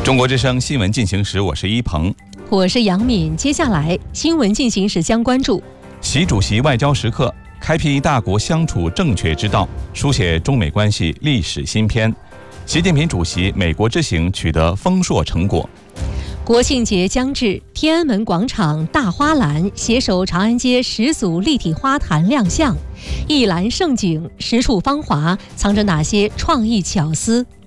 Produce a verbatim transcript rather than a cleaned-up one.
中国之声新闻进行时，我是一鹏， 我是杨敏。接下来新闻进行时将关注： 习主席外交时刻，开辟大国相处正确之道，书写中美关系历史新篇。习近平主席美国之行取得丰硕成果。 国庆节将至，天安门广场大花篮携手长安街十组立体花坛亮相，一篮盛景，十处芳华，藏着哪些创意巧思？